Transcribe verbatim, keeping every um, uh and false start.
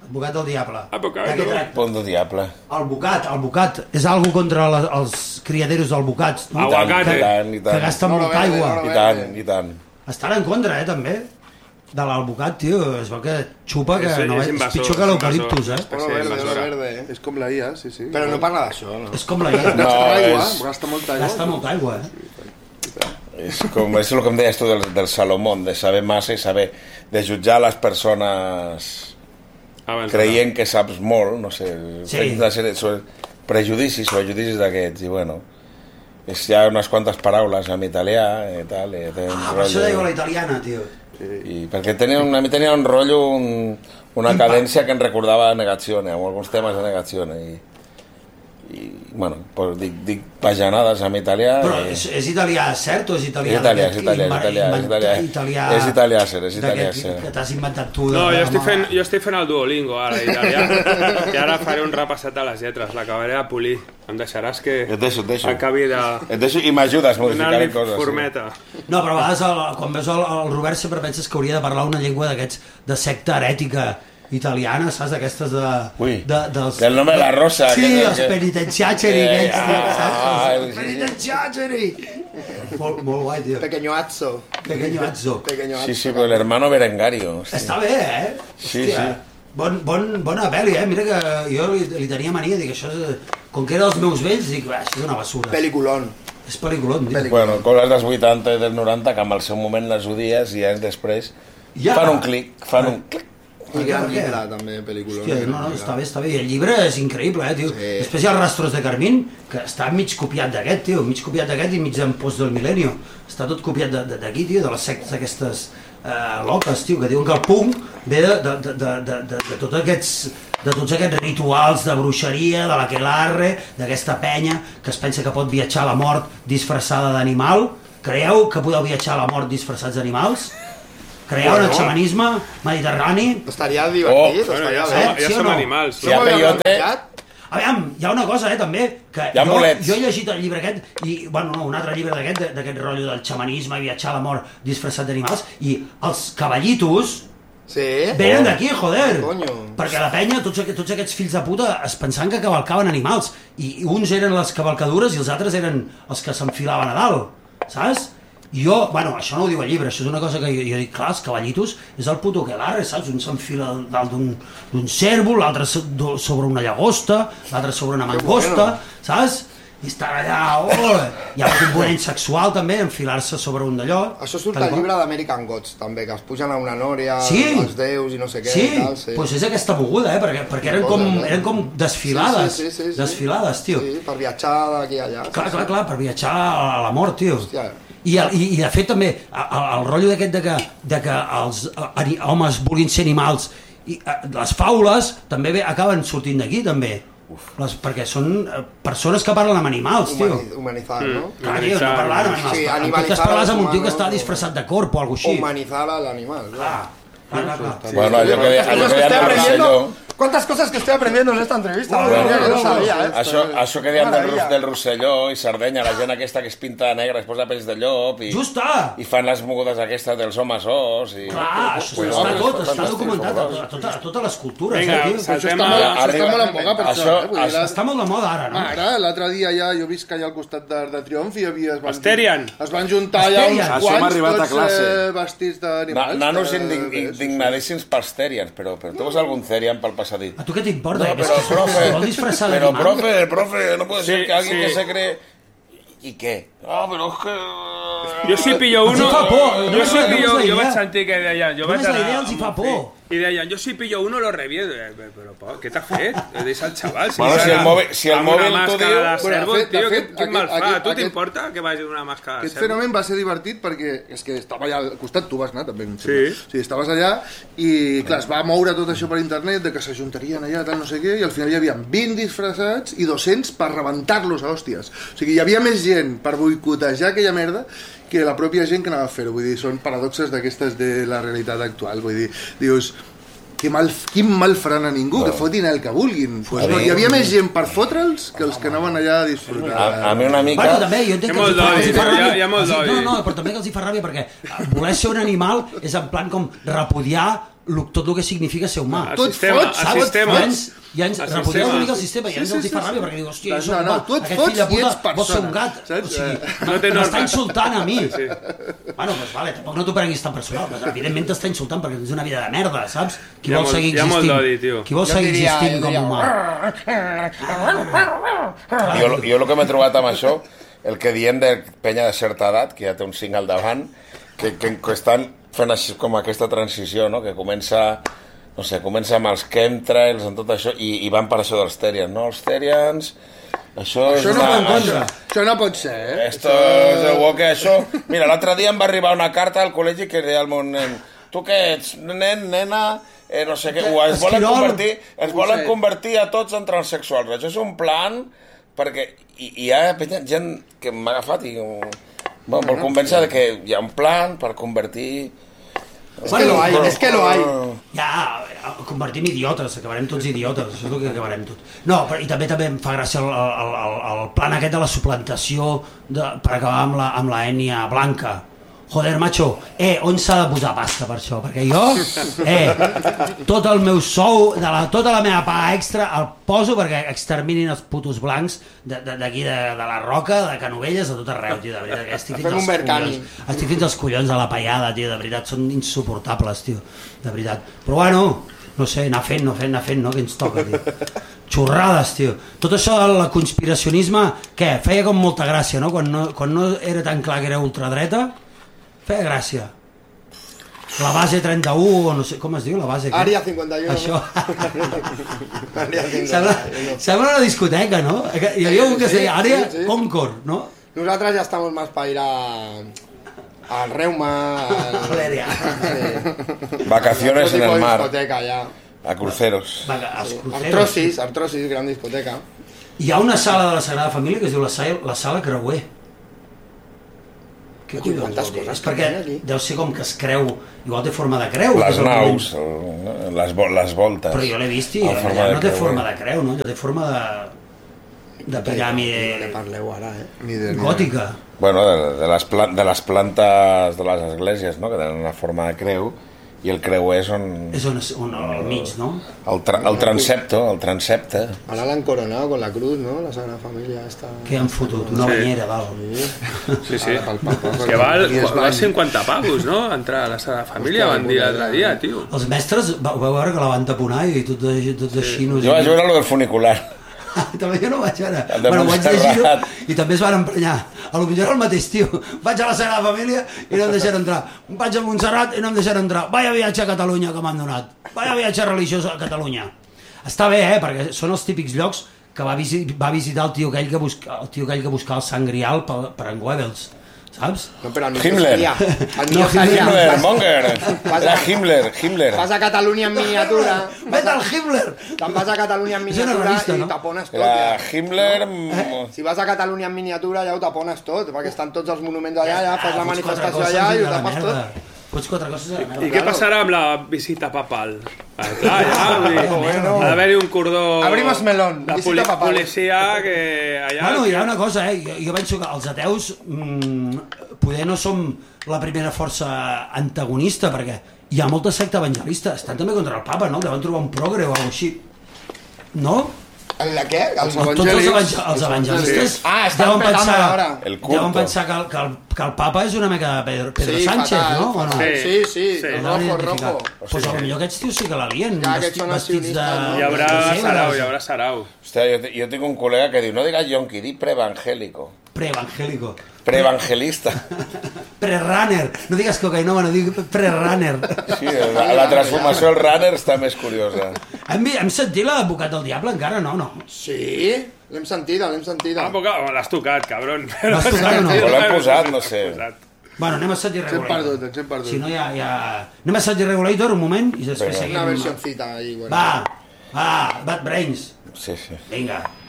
Bocat del diable. Pont del diable. El bocat, el bocat és algo contra la, els criaderos del bocat. No? Aguacate. I tant, i tant. Que gasten molta aigua. I tant, i tant. Estan en contra, eh, també. De l'albocat, tio, es veu que xupa que és, no, és, invasor, és pitjor que l'eucaliptus, eh? Oro verde, oro verde. És com la I A, sí, sí. Però no parla d'això, no? És com la I A. No, aigua, és... Gasta molta aigua. Gasta molta aigua, eh? És, com, és el que em deies tu del, del Salomón, de saber massa i saber de jutjar les persones Abans creient que saps molt, no sé, Sí. sobre prejudicis o judicis d'aquests, i bueno, és, hi ha unes quantes paraules en italià i tal, i té un Ah, per això rotllo... deia la italiana, tio. I perquè tenia un, a mi tenia un rotllo, un, una cadència que em recordava Negazione, amb alguns temes de Negazione, i, i bueno, pues dic, dic pajanades en italià. Però i... és, és italià cert o és italià? És italià, és d'aquest italià, és italià, és italià, italià, és italià, ser, és italià, d'aquest ser. que t'has inventat tu. No, de, jo estic, de- fent, jo estic fent el Duolingo ara, italià, i ara faré un repassat a les lletres, l'acabaré de polir. Em deixaràs que Et deixo, et deixo. acabi de Et deixo i m'ajudes a modificar donar-li coses. formeta. No, però a vegades el, quan veus el, el Robert sempre penses que hauria de parlar una llengua d'aquests de secta herètica italiana, saps? D'aquestes de... Ui, de, dels, del nome de la Rosa. Sí, que- els que- penitenciari, Eh, aquests, tio, ah, saps? sí, Els sí. penitenciari! Molt, molt guai, tio. Pequeño Azzo. Pequeño Azzo. Pequeño Azzo. Sí, sí, però l'hermano Berengario. Hosti. Està bé, eh? Sí, Hòstia, sí. Bon, bon, bona pel·li, eh? Mira que jo li, li tenia mania, dic, això és... Com que era dels meus vells, dic, "Bah, això és una basura. Peliculón. És pel·liculón, tio. Bueno, coses dels vuitanta i dels noranta que amb el seu moment les odies i anys després Ja. fan un clic, fan un clic. I gran Per què? llibre, també, peliculón. Hòstia, no, no, està bé, està bé. I el llibre és increïble, eh, tio. Sí. Després hi ha els Rastros de Carmín, que està mig copiat d'aquest, tio. Mig copiat d'aquest i mig en post del Milenio. Està tot copiat de- de- d'aquí, tio, de les sectes aquestes eh, loques, tio, que diuen que el punk ve de, de, de, de, de, de, de tots aquests de tots aquests rituals de bruixeria, de l'aquelarre, d'aquesta penya que es pensa que pot viatjar a la mort disfressada d'animal. Creieu que podeu viatjar a la mort disfressats d'animals? Creieu en el xamanisme mediterrani? Estaria divertit, Oh, Bueno, estaria ja bé. som, ja sí o som no? animals. Si hi ha No m'ho havia peyote, plantejat. Aviam, hi ha una cosa, eh, també, que Hi ha jo, bolets. jo he llegit el llibre aquest, i, bueno, no, un altre llibre d'aquest, de- d'aquest rotllo del xamanisme i viatjar a la mort disfressat d'animals, i els cavallitos Sí? venen d'aquí, joder! Coño. Perquè la penya, tots, aquests, tots aquests fills de puta, es pensaven que cavalcaven animals, i, i uns eren les cavalcadures i els altres eren els que s'enfilaven a dalt, saps? I jo, bueno, això no ho diu el llibre, això és una cosa que jo, jo dic, clar, els cavallitos és el puto aquelarre, saps? Un s'enfila dalt d'un d'un cèrvol, l'altre so- do- sobre una llagosta, l'altre sobre una mangosta, saps? I estan allà, oh! Hi ha un component sexual també, enfilar-se sobre un d'allò. Això surt tal al qual. llibre d'American Gods, també, que es pugen a una nòria, Sí. els déus i no sé què Sí, i tal. Sí, pues és aquesta moguda, eh? Perquè, perquè eren, Cosa, com, no? eren com desfilades, Sí, sí, sí, sí, sí. desfilades, tio. Sí, per viatjar d'aquí a allà. Clar, sí, clar, sí. clar, per viatjar a la mort, tio. Hòstia. I, el, i, I de fet també, el, el rotllo d'aquest de que, de que els eh, homes vulguin ser animals, i eh, les faules també bé, acaben sortint d'aquí també. Les, perquè són eh, persones que parlen amb animals, tio. Humani humanitzar, no? Clar, tio, no parlar amb animals. Sí, en animalitzar comptes parles amb un els tio que està humanos, disfressat de corp o alguna cosa així. Humanitzar a l'animal. Clar, clar, clar, clar. Bueno, allò que, allò que Cosas que deien estoy del aprendiendo. Rosselló, ¿Cuántas cosas que estoy aprendiendo en esta entrevista? Bueno, Madre mía, que no sabía, eh. això, això que deien del, Maravilla. Ros- del Rosselló i Sardenya, la gent aquesta que es pinta de negre, es posa pells de llop i, Justa! i fan les mogudes aquestes dels homes os i... Clar, això Pues, està home, tot, és està fantàstic, documentat a, fabuloso. a, tota, a totes les cultures, Vinga, eh, tio? Això saltem està a... molt, això està Arriba- molt en boga per això- això, eh? Vull dir, això- la- Està molt de moda ara, no? Ara, l'altre dia ja, jo visc allà al costat d'Arc de Triomf i hi havia... Es van, Asterian. Es van juntar allà uns Asterian. Això m'ha quants, arribat a tots classe. eh, vestits Na, d'animals. nanos eh, indig- bé, sí, sí. indignadíssims pels Therians, però, però tu veus algun Therian pel passadís? A tu què t'importa? No, Que però, és que profe, es vol disfressar pero, d'animal? profe, profe, no puede ser Sí, que alguien sí. que se cree... ¿Y qué? No, pero es que... Jo si pillo Els uno... hi fa por, jo només si la- pillo... només la Jo vaig idea. sentir que deien... Jo vaig Només la anar idea els hi amb fa un por. fill I deien, jo si pillo uno lo reviento. Eh, Però, però, què t'ha fet? Deixa el xaval. Bueno, si el serà mòbil- si el amb mòbil una t'ho màscara diu- de Bueno, de cèrvol, fet- de tio, fet, quin, quin mal aquest- fa. A tu aquest- t'importa que vagi amb una màscara de Aquest cèrvol? fenomen va ser divertit perquè és que estava allà al costat, tu vas anar també. em Sí. sembla. Sí, estaves allà i clar, es va moure tot això per internet de que s'ajuntarien allà, tal, no sé què, i al final hi havia vint disfressats i dos-cents per rebentar-los a hòsties. O sigui, hi havia més gent per boicotejar aquella merda que la pròpia gent que anava a fer-ho. Vull dir, són paradoxes d'aquestes de la realitat actual. Vull dir, dius, que mal, quin mal faran a ningú, que fotin el que vulguin. Pues no, hi havia més gent per fotre'ls que els que anaven allà a disfrutar. A, a mi una mica... Bueno, també, jo entenc Hi ha que els hi molt fa, els hi d'odi, fa hi ha- ràbia. hi ha molt Els hi- d'odi. No, no, però també que els hi fa ràbia perquè voler ser un animal és en plan com repudiar tot el que significa ser humà. El Tot sistema, fots, el saps? sistema. Ja ens, ja ens El repudeu sistema. una mica el sistema, ja Sí, ens sí, els hi fa sí, ràbia, sí. perquè diu, hòstia, jo No, soc no, humà, tu et aquest fots fill de i puta ets vol ser un persona, gat. saps? O sigui, No té m'està norma. insultant a mi. Sí. Bueno, doncs vale, tampoc no t'ho prenguis tan personal, però evidentment t'està insultant perquè tens una vida de merda, saps? Qui Hi ha vol molt- seguir hi ha molt existint? d'odi, tio. Qui vol Jo seguir diria- existint jo com diria- humà? Jo, jo el que m'he trobat amb això, el que diem de penya de certa edat, que ja té un cinc al davant, que, que, que estan fent així com aquesta transició, no? Que comença, no sé, comença amb els chemtrails, amb tot això, i, i van per això dels Terians, no? Els Terians, això és Això no, una... pot, això, això no pot ser, eh? Esto és de bo que això... Mira, l'altre dia em va arribar una carta al col·legi que deia al meu nen, tu què ets, nen, nena, eh, no sé què, o es volen Esquirol. convertir, es volen sé. convertir a tots en transsexuals. Això és un plan perquè i, i hi ha penya- gent que m'ha agafat i bueno, vol convèncer de que hi ha un plan per convertir... Es que lo hay, es que lo hay. Ja, convertim idiotes, acabarem tots idiotes, això és el que acabarem tot. No, però, i també també em fa gràcia el, el, el, el plan aquest de la suplantació de, per acabar amb la, amb la ètnia blanca. Joder, macho, eh, on s'ha de posar pasta per això? Perquè jo, eh, tot el meu sou, de la, tota la meva paga extra, el poso perquè exterminin els putos blancs d'aquí, de, de, de la Roca, de Canovelles, de tot arreu, tio, de veritat. Que estic fins Fem un als mercani. collons. Estic fins als collons de la paiada, tio, de veritat, són insuportables, tio, de veritat. Però bueno, no sé, anar fent, no fent, anar fent, no? Que ens toca, tio. Xorrades, tio. Tot això del conspiracionisme, què? Feia com molta gràcia, no? Quan no, quan no era tan clar que era ultradreta, feia gràcia. La base trenta-u, o no sé, com es diu, la base? què? Àrea cinquanta i uno. Això. Àrea Sembla, cinquanta y uno. sembla una discoteca, no? Hi havia un que es Sí, deia Àrea sí, sí. Concord, no? Nosotros ya estamos más para ir a... al Reuma, al... Valeria. Sí. Vacaciones Otro en tipo el de mar, discoteca ya. a cruceros. Va, els cruceros. Artrosis, Artrosis, gran discoteca. Hi ha una sala de la Sagrada Família que es diu la sala, la sala Creuer. Què Oye, collons quantes vol dir? coses És perquè que hi ha aquí. deu ser com que es creu, igual té forma de creu. Les que és el naus, moment. les, vo- les voltes. Però jo l'he vist i En allà forma de no té creu, forma eh? de creu, no? Allò té forma de, de No piràmide le parleu ara, eh? Ni idea, ni idea. gòtica. Bueno, de, de, les plan de les plantes de les esglésies, no? Que tenen una forma de creu, i el creuer és on... És on, on, al mig, no? El, tra el transepto, el transepte. Ahora la han coronado con la cruz, ¿no? La Sagrada Familia esta... Que han fotut? Una Sí. banyera, dalt. Sí, sí. Ara, pel papa, És que val, I es val van- cinquanta pavos, no? Entrar a la Sagrada Família, van dir l'altre dia, tio. Els mestres, va- ho vau veure que la van taponar i tot, de, tot així... No Jo vaig veure lo del funicular. També jo no vaig veure. El de Bueno, ho vaig Montserrat. llegir i també es van emprenyar. A lo millor era el mateix tio. Vaig a la Sagrada Família i no em deixen entrar. Vaig a Montserrat i no em deixen entrar. Vaya viatge a Catalunya que m'han donat. Vaya viatge religiós a Catalunya. Està bé, eh? Perquè són els típics llocs que va, visi va visitar el tio aquell que, busca el tio aquell que buscava el sang grial per, per en Goebbels. Saps? No, pero al mío Himmler. salía. Al mío No, salía. Himmler, Vas- Monger. Vas Era a- Himmler, Himmler. Vas a Cataluña en miniatura. Vete al Himmler! Te'n vas a Catalunya en És una miniatura revista, i no? tapones tot. Era Ja. Himmler... mm, Si vas a Catalunya en miniatura ja ho tapones tot, perquè estan tots els monuments allà, ja fas la fots quatre manifestació coses allà i i ho de la tapes merda. tot. Fots quatre coses a la merda. I què passarà amb la visita papal? Ah, clar, ja, vull dir, Bueno. ha d'haver-hi un cordó Abrimos melón, de visita poli papal. policia que allà... Bueno, hi ha una cosa, eh? Jo, jo penso que els ateus mm, poder no som la primera força antagonista, perquè hi ha molta secta evangelista, estan també contra el papa, no? Deuen trobar un progre o alguna així. No? ¿En la què? Els Tots els, evangelis? evangel els evangelistes Ah, estan deuen petant pensar, ara. El culto. deuen pensar que, el, que, el, que el papa és una mica de Pedro, Pedro Sí, Sánchez, fatal, no? O no? fatal. Sí, sí, Sí. el El rojo, deuen rojo. identificar. Pues potser aquests tios sí que l'alien, Ja, aquests vestits, són vestits de... accionistes, no? Hi haurà de zebres. sarau, hi haurà sarau. Hòstia, jo, jo tinc un col·lega que diu, no digues yonqui, di preevangélico. Pre-evangélico. Preevangelista. Pre-runner. No digues cocaïnoma, no digues pre-runner. Sí, la, la transformació del runner està més curiosa. Hem, vi- hem sentit l'advocat del diable encara? No, no. Sí, l'hem sentida, l'hem sentida. Ah, poca... oh, l'has tocat, cabron. L'has tocat o no? O l'hem posat, no sé. Bueno, anem a sentir Ens hem Regulator. perdut, ens hem perdut. Si no, ja, ja... Anem a sentir Regulator un moment i després Vinga. seguim. Una versioncita ahí, bueno. Va, va, Bad Brains. Sí, sí. Vinga.